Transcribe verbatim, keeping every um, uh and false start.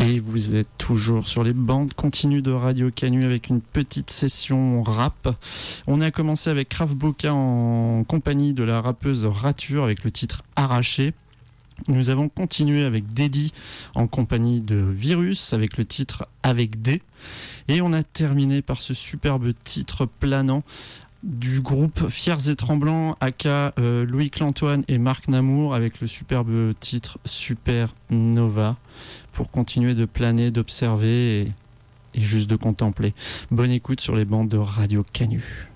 Et vous êtes toujours sur les bandes continues de Radio Canu avec une petite session rap. On a commencé avec Krav Boka en compagnie de la rappeuse Rature avec le titre Arraché. Nous avons continué avec Deddy en compagnie de Virus avec le titre Avec D. Et on a terminé par ce superbe titre planant du groupe Fiers et Tremblants, aka euh, Loïc Lantoine et Marc Namour avec le superbe titre Supernova pour continuer de planer, d'observer et, et juste de contempler. Bonne écoute sur les bandes de Radio Canu.